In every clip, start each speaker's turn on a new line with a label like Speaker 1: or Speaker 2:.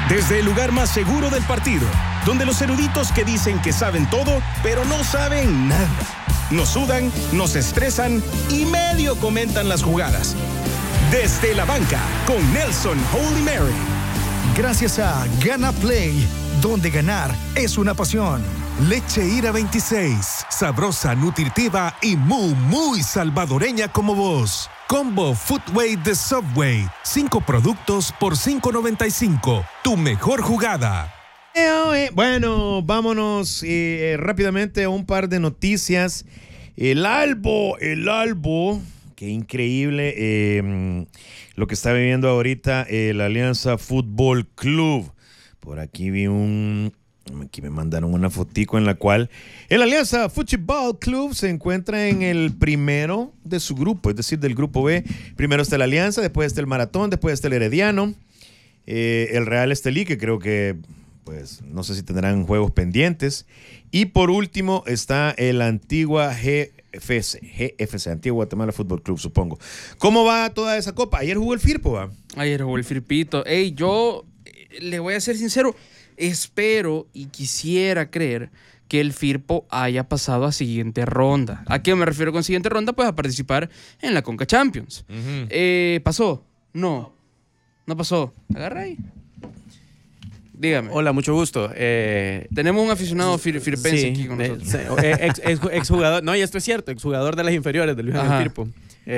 Speaker 1: Desde el lugar más seguro del partido, donde los eruditos que dicen que saben todo, pero no saben nada. Nos sudan, nos estresan y medio comentan las jugadas. Desde la banca, con Nelson Holy Mary.
Speaker 2: Gracias a Gana Play, donde ganar es una pasión. Leche Ira 26, sabrosa, nutritiva y muy salvadoreña como vos. Combo Footway de Subway, 5 productos por $5.95. Tu mejor jugada.
Speaker 3: Bueno, vámonos rápidamente a un par de noticias. El Albo, qué increíble lo que está viviendo ahorita el Alianza Fútbol Club. Por aquí aquí me mandaron una fotico en la cual el Alianza Fútbol Club se encuentra en el primero de su grupo, es decir, del grupo B. Primero está el Alianza, después está el Maratón, después está el Herediano, el Real Estelí, que creo que pues no sé si tendrán juegos pendientes, y por último está el Antigua GFC, Antigua Guatemala Fútbol Club, supongo. ¿Cómo va toda esa copa? Ayer jugó el Firpo, ¿va?
Speaker 4: Ayer jugó el Firpito. Yo le voy a ser sincero, espero y quisiera creer que el Firpo haya pasado a siguiente ronda. ¿A qué me refiero con siguiente ronda? Pues a participar en la Conca Champions. ¿Pasó? No pasó. Agarra ahí. Dígame.
Speaker 5: Hola, mucho gusto.
Speaker 4: Tenemos un aficionado firpense aquí con nosotros.
Speaker 5: Exjugador, no, y esto es cierto, exjugador de las inferiores del Firpo.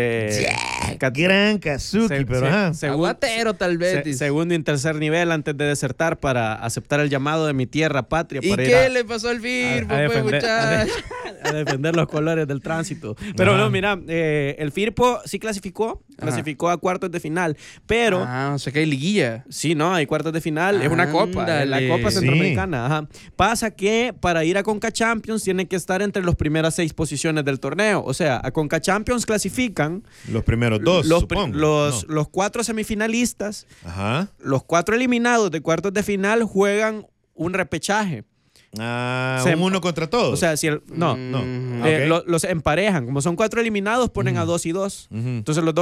Speaker 3: Gran Kazuki, pero
Speaker 4: aguatero tal vez.
Speaker 5: Segundo y tercer nivel antes de desertar para aceptar el llamado de mi tierra patria.
Speaker 4: ¿Y
Speaker 5: para
Speaker 4: qué le pasó al Firpo,
Speaker 5: a defender los colores del tránsito? Pero no, mira, el Firpo sí clasificó a cuartos de final, pero...
Speaker 4: o sea que hay liguilla.
Speaker 5: Sí, no, hay cuartos de final, es una copa, la Copa Centroamericana. Pasa que para ir a Conca Champions tienen que estar entre las primeras 6 posiciones del torneo, o sea, a Conca Champions clasifican
Speaker 3: los primeros 2,
Speaker 5: los 4 semifinalistas, los 4 eliminados de cuartos de final juegan un repechaje.
Speaker 3: Un uno contra todos.
Speaker 5: O sea, si los emparejan. Como son 4 eliminados, ponen a 2 y 2. Entonces los